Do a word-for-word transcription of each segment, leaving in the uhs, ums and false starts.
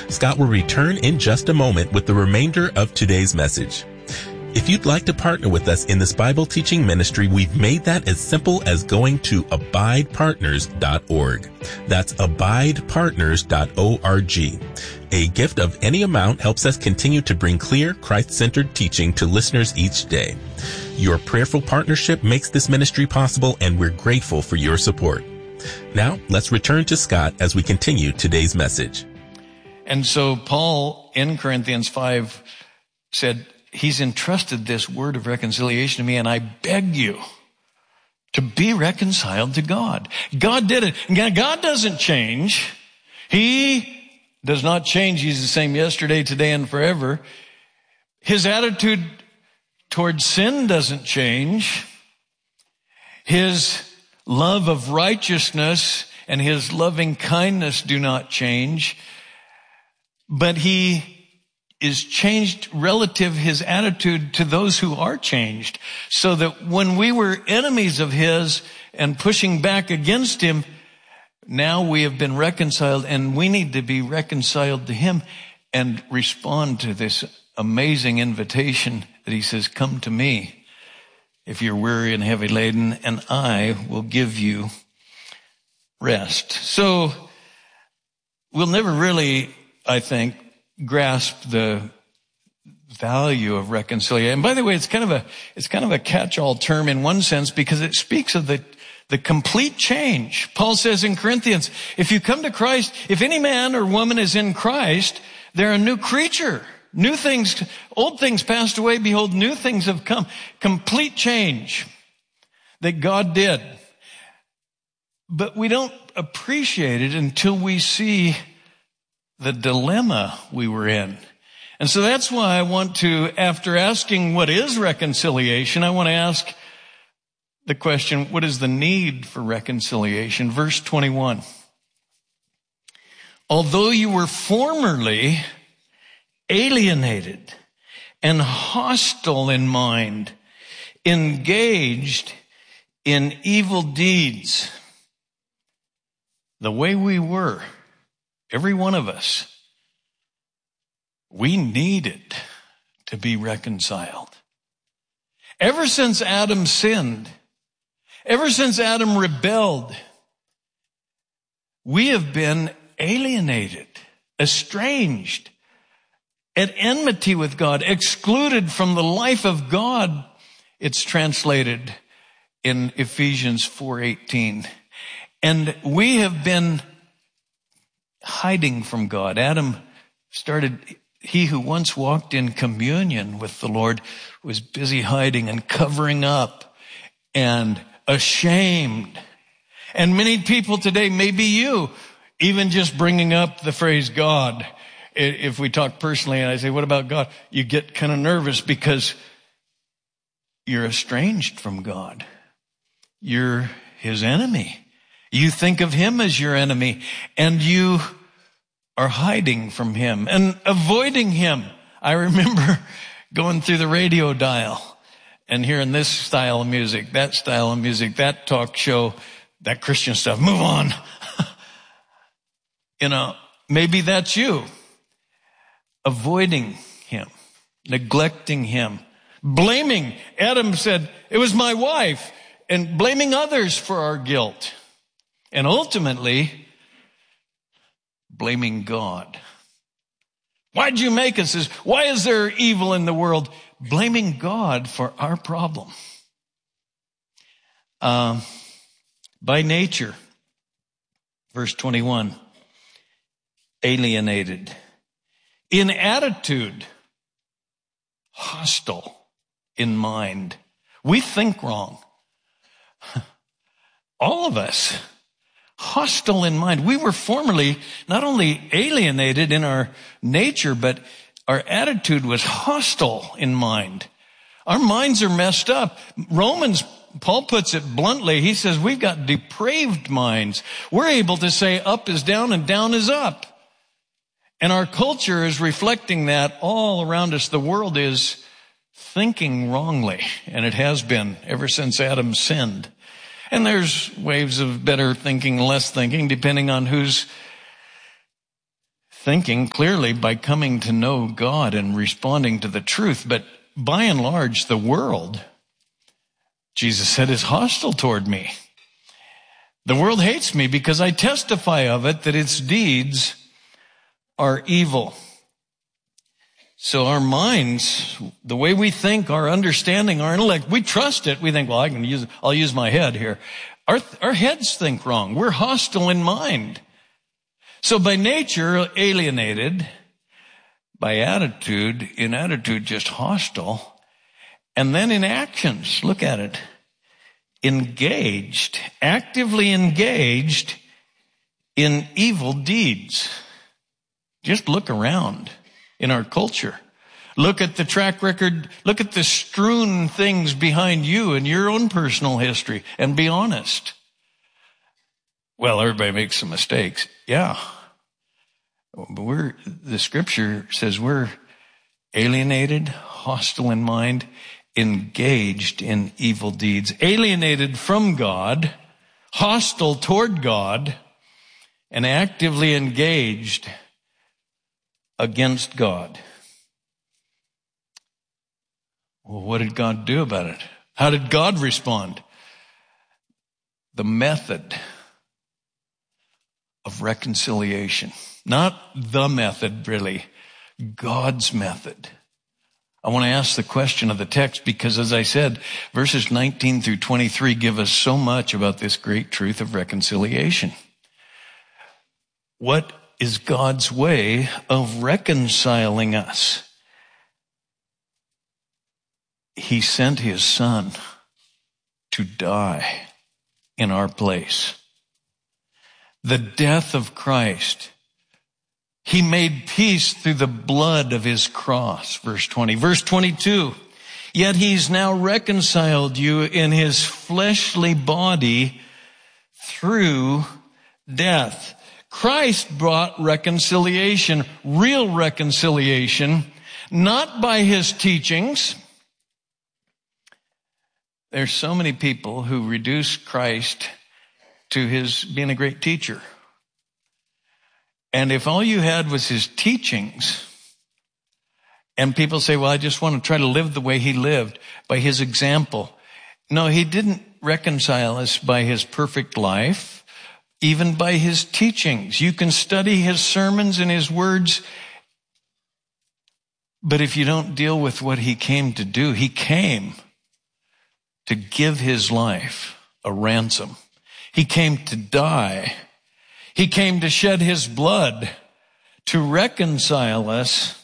Scott will return in just a moment with the remainder of today's message. If you'd like to partner with us in this Bible teaching ministry, we've made that as simple as going to abide partners dot org. That's abide partners dot org. A gift of any amount helps us continue to bring clear, Christ-centered teaching to listeners each day. Your prayerful partnership makes this ministry possible, and we're grateful for your support. Now, let's return to Scott as we continue today's message. And so Paul in Corinthians five said, he's entrusted this word of reconciliation to me, and I beg you to be reconciled to God. God did it. God doesn't change. He does not change. He's the same yesterday, today, and forever. His attitude towards sin doesn't change. His love of righteousness and his loving kindness do not change. But he is changed relative his attitude to those who are changed. So that when we were enemies of his and pushing back against him, now we have been reconciled, and we need to be reconciled to him and respond to this amazing invitation that he says, come to me if you're weary and heavy laden, and I will give you rest. So we'll never really, I think, grasp the value of reconciliation. And by the way, it's kind of a, it's kind of a catch-all term in one sense, because it speaks of the, the complete change. Paul says in Corinthians, if you come to Christ, if any man or woman is in Christ, they're a new creature. New things, old things passed away. Behold, new things have come. Complete change that God did. But we don't appreciate it until we see the dilemma we were in. And so that's why I want to, after asking what is reconciliation, I want to ask the question, what is the need for reconciliation? Verse twenty-one. Although you were formerly alienated and hostile in mind, engaged in evil deeds, the way we were, every one of us, we needed to be reconciled. Ever since Adam sinned, ever since Adam rebelled, we have been alienated, estranged, at enmity with God, excluded from the life of God. It's translated in Ephesians four eighteen. And we have been hiding from God. Adam started, he who once walked in communion with the Lord was busy hiding and covering up and ashamed. And many people today, maybe you, even just bringing up the phrase God, if we talk personally and I say, what about God? You get kind of nervous because you're estranged from God. You're his enemy. You think of him as your enemy, and you are hiding from him and avoiding him. I remember going through the radio dial and hearing this style of music, that style of music, that talk show, that Christian stuff. Move on. You know, maybe that's you. Avoiding him, neglecting him, blaming. Adam said, it was my wife, and blaming others for our guilt. And ultimately, blaming God. Why'd you make us this? Why is there evil in the world? Blaming God for our problem. Um, by nature, verse twenty-one, alienated. In attitude, hostile in mind. We think wrong. All of us. Hostile in mind. We were formerly not only alienated in our nature, but our attitude was hostile in mind. Our minds are messed up. Romans, Paul puts it bluntly. He says we've got depraved minds. We're able to say up is down and down is up. And our culture is reflecting that all around us. The world is thinking wrongly, and it has been ever since Adam sinned. And there's waves of better thinking, less thinking, depending on who's thinking clearly by coming to know God and responding to the truth. But by and large, the world, Jesus said, is hostile toward me. The world hates me because I testify of it that its deeds are evil. So our minds, the way we think, our understanding, our intellect, we trust it. We think, well, I can use, I'll use my head here. Our, our heads think wrong. We're hostile in mind. So by nature, alienated, by attitude, in attitude, just hostile. And then in actions, look at it, engaged, actively engaged in evil deeds. Just look around in our culture. Look at the track record. Look at the strewn things behind you in your own personal history, and be honest. Well, everybody makes some mistakes. Yeah. But we're, the scripture says we're alienated, hostile in mind, engaged in evil deeds, alienated from God, hostile toward God, and actively engaged against God. Well, what did God do about it? How did God respond? The method of reconciliation. Not the method, really. God's method. I want to ask the question of the text because, as I said, verses nineteen through twenty-three give us so much about this great truth of reconciliation. What is God's way of reconciling us? He sent his son to die in our place. The death of Christ. He made peace through the blood of his cross. Verse twenty. Verse twenty-two. Yet he's now reconciled you in his fleshly body through death. Christ brought reconciliation, real reconciliation, not by his teachings. There's so many people who reduce Christ to his being a great teacher. And if all you had was his teachings, and people say, well, I just want to try to live the way he lived, by his example. No, he didn't reconcile us by his perfect life, even by his teachings. You can study his sermons and his words, but if you don't deal with what he came to do, he came to give his life a ransom. He came to die. He came to shed his blood to reconcile us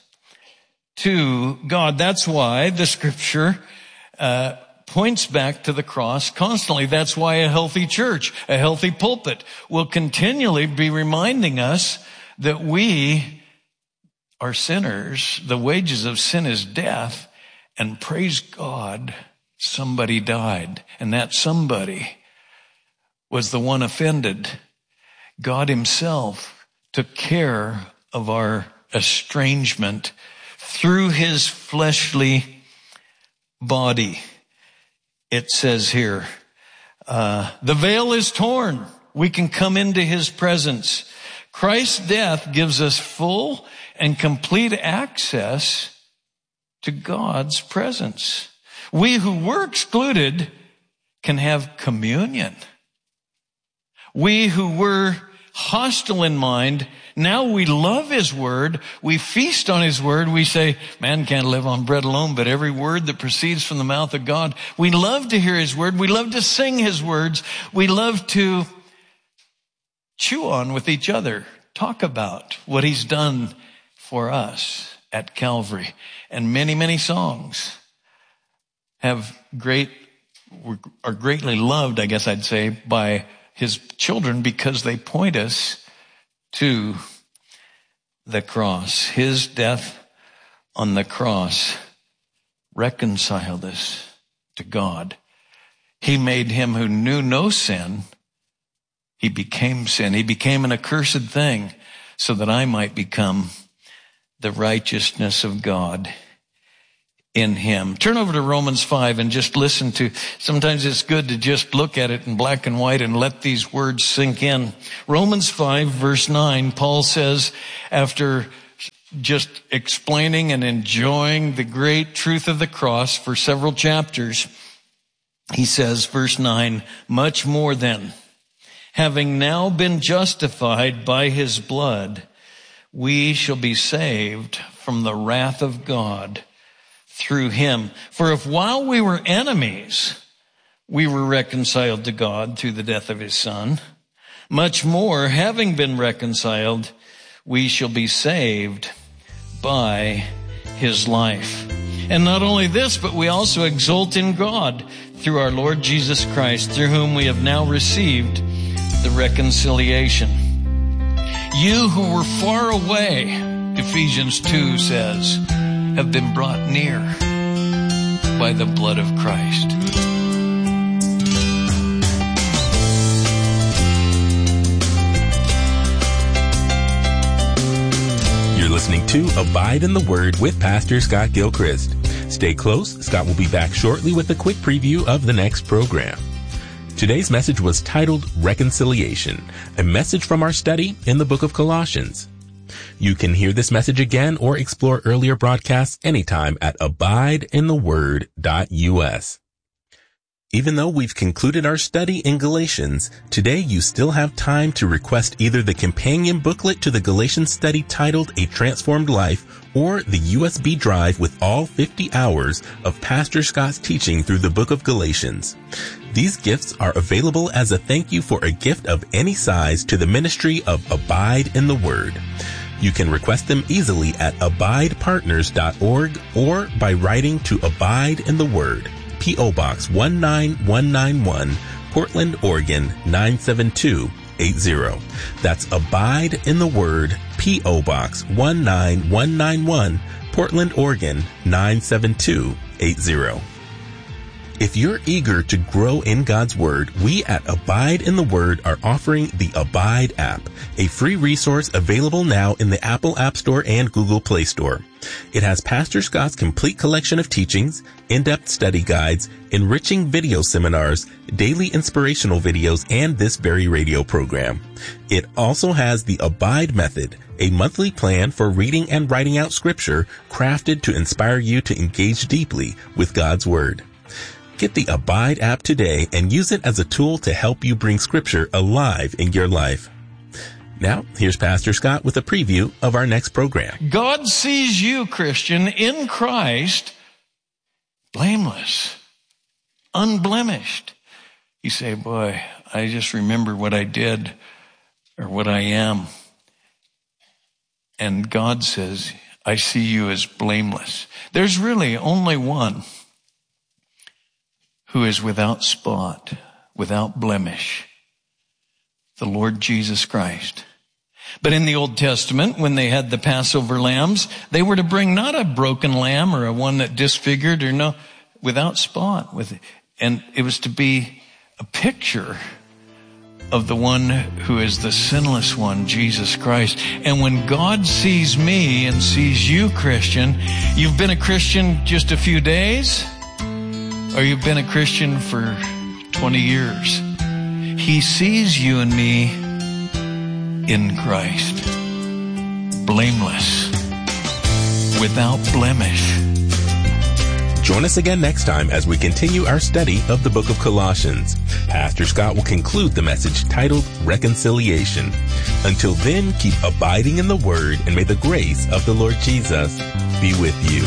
to God. That's why the scripture uh, points back to the cross constantly. That's why a healthy church, a healthy pulpit will continually be reminding us that we are sinners. The wages of sin is death. And praise God, somebody died. And that somebody was the one offended. God himself took care of our estrangement through his fleshly body. It says here, uh, the veil is torn. We can come into his presence. Christ's death gives us full and complete access to God's presence. We who were excluded can have communion. We who were hostile in mind, now we love his word. We feast on his word. We say, man can't live on bread alone, but every word that proceeds from the mouth of God. We love to hear his word. We love to sing his words. We love to chew on with each other, talk about what he's done for us at Calvary. And many, many songs have great, are greatly loved, I guess I'd say, by his children because they point us to the cross. His death on the cross reconciled us to God. He made him who knew no sin. He became sin. He became an accursed thing so that I might become the righteousness of God in him. Turn over to Romans five and just listen to, sometimes it's good to just look at it in black and white and let these words sink in. Romans five verse nine, Paul says, after just explaining and enjoying the great truth of the cross for several chapters, he says, verse nine, much more then, having now been justified by his blood, we shall be saved from the wrath of God through him. For if while we were enemies, we were reconciled to God through the death of his Son, much more, having been reconciled, we shall be saved by his life. And not only this, but we also exult in God through our Lord Jesus Christ, through whom we have now received the reconciliation. You who were far away, Ephesians two says, have been brought near by the blood of Christ. You're listening to Abide in the Word with Pastor Scott Gilchrist. Stay close. Scott will be back shortly with a quick preview of the next program. Today's message was titled Reconciliation, a message from our study in the book of Colossians. You can hear this message again or explore earlier broadcasts anytime at abide in the word dot u s. Even though we've concluded our study in Galatians, today you still have time to request either the companion booklet to the Galatians study titled A Transformed Life or the U S B drive with all fifty hours of Pastor Scott's teaching through the book of Galatians. These gifts are available as a thank you for a gift of any size to the ministry of Abide in the Word. You can request them easily at abide partners dot org or by writing to Abide in the Word, P O. Box one nine one nine one, Portland, Oregon nine seven two eight zero. That's Abide in the Word, P O. Box one nine one nine one, Portland, Oregon nine seven two eight zero. If you're eager to grow in God's Word, we at Abide in the Word are offering the Abide app, a free resource available now in the Apple App Store and Google Play Store. It has Pastor Scott's complete collection of teachings, in-depth study guides, enriching video seminars, daily inspirational videos, and this very radio program. It also has the Abide Method, a monthly plan for reading and writing out Scripture crafted to inspire you to engage deeply with God's Word. Get the Abide app today and use it as a tool to help you bring Scripture alive in your life. Now, here's Pastor Scott with a preview of our next program. God sees you, Christian, in Christ, blameless, unblemished. You say, boy, I just remember what I did or what I am. And God says, I see you as blameless. There's really only one who is without spot, without blemish, the Lord Jesus Christ. But in the Old Testament, when they had the Passover lambs, they were to bring not a broken lamb or a one that disfigured or no, without spot. With, and it was to be a picture of the one who is the sinless one, Jesus Christ. And when God sees me and sees you, Christian, you've been a Christian just a few days, or you've been a Christian for twenty years. He sees you and me in Christ, blameless, without blemish. Join us again next time as we continue our study of the book of Colossians. Pastor Scott will conclude the message titled Reconciliation. Until then, keep abiding in the Word, and may the grace of the Lord Jesus be with you.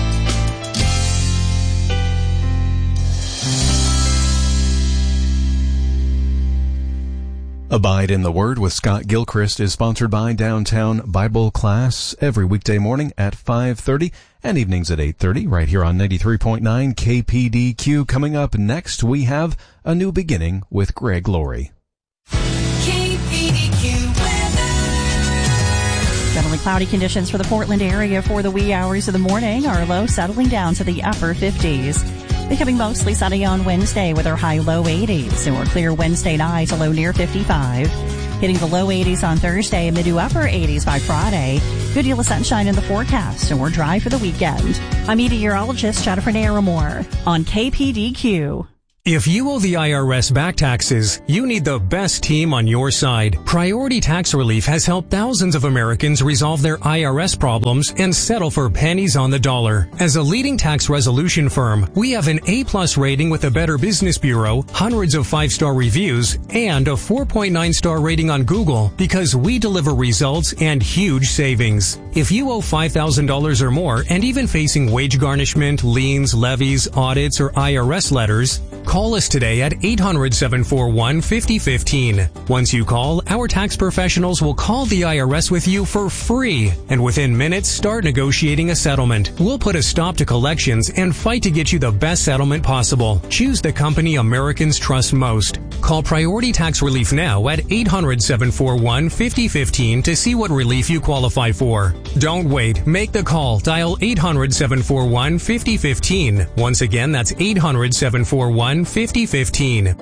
Abide in the Word with Scott Gilchrist is sponsored by Downtown Bible Class every weekday morning at five thirty and evenings at eight thirty right here on ninety-three point nine K P D Q. Coming up next, we have A New Beginning with Greg Laurie. K P D Q weather. Settling cloudy conditions for the Portland area for the wee hours of the morning. Our low settling down to the upper fifties. Becoming mostly sunny on Wednesday with our high low eighties. So we're clear Wednesday night to low near fifty-five. Hitting the low eighties on Thursday and mid to upper eighties by Friday. Good deal of sunshine in the forecast, and we're dry for the weekend. I'm meteorologist Jennifer Naramore on K P D Q. If you owe the I R S back taxes, you need the best team on your side. Priority Tax Relief has helped thousands of Americans resolve their I R S problems and settle for pennies on the dollar. As a leading tax resolution firm, we have an A-plus rating with the Better Business Bureau, hundreds of five-star reviews, and a four point nine star rating on Google because we deliver results and huge savings. If you owe five thousand dollars or more and even facing wage garnishment, liens, levies, audits, or I R S letters, call us today at eight hundred, seven four one, five oh one five. Once you call, our tax professionals will call the I R S with you for free, and within minutes start negotiating a settlement. We'll put a stop to collections and fight to get you the best settlement possible. Choose the company Americans trust most. Call Priority Tax Relief now at eight hundred, seven four one, five oh one five to see what relief you qualify for. Don't wait. Make the call. Dial eight hundred, seven four one, five oh one five. Once again, that's eight hundred, seven four one, five oh one five.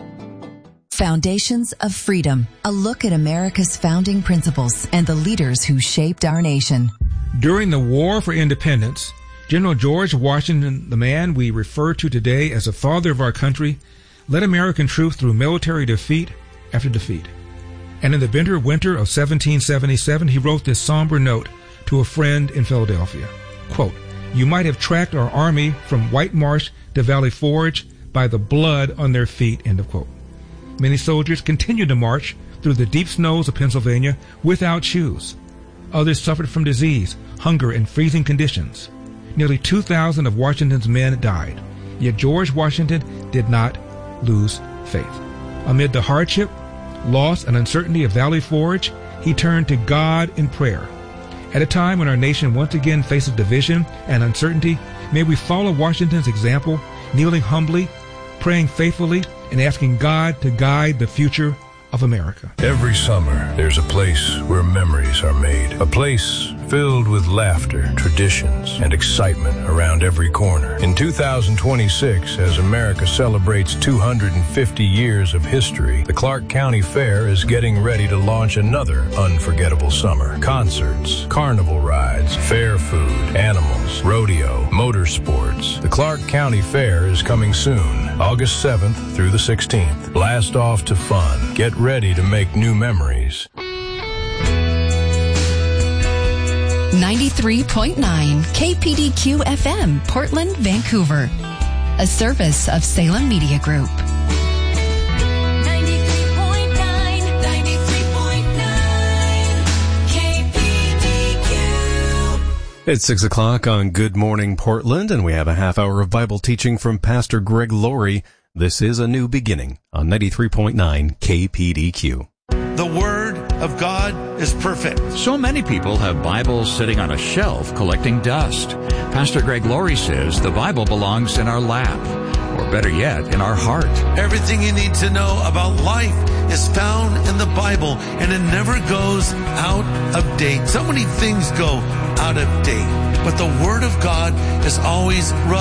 Foundations of Freedom, a look at America's founding principles and the leaders who shaped our nation. During the War for Independence, General George Washington, the man we refer to today as the father of our country, led American troops through military defeat after defeat. And in the bitter winter of seventeen seventy-seven, he wrote this somber note to a friend in Philadelphia. Quote, "You might have tracked our army from White Marsh to Valley Forge by the blood on their feet," end of quote. Many soldiers continued to march through the deep snows of Pennsylvania without shoes. Others suffered from disease, hunger, and freezing conditions. Nearly two thousand of Washington's men died. Yet George Washington did not lose faith. Amid the hardship, loss, and uncertainty of Valley Forge, he turned to God in prayer. At a time when our nation once again faces division and uncertainty, may we follow Washington's example, kneeling humbly, praying faithfully, and asking God to guide the future of America. Every summer, there's a place where memories are made. A place filled with laughter, traditions, and excitement around every corner. In two thousand twenty-six, as America celebrates two hundred fifty years of history, the Clark County Fair is getting ready to launch another unforgettable summer. Concerts, carnival rides, fair food, animals, rodeo, motorsports. The Clark County Fair is coming soon, August seventh through the sixteenth. Blast off to fun. Get ready to make new memories. ninety-three point nine K P D Q F M, Portland, Vancouver. A service of Salem Media Group. ninety-three point nine, ninety-three point nine K P D Q. It's six o'clock on Good Morning Portland, and we have a half hour of Bible teaching from Pastor Greg Laurie. This is A New Beginning on ninety-three point nine K P D Q. The Word of God is perfect. So many people have Bibles sitting on a shelf collecting dust. Pastor Greg Laurie says the Bible belongs in our lap, or better yet, in our heart. Everything you need to know about life is found in the Bible, and it never goes out of date. So many things go out of date, but the Word of God is always relevant.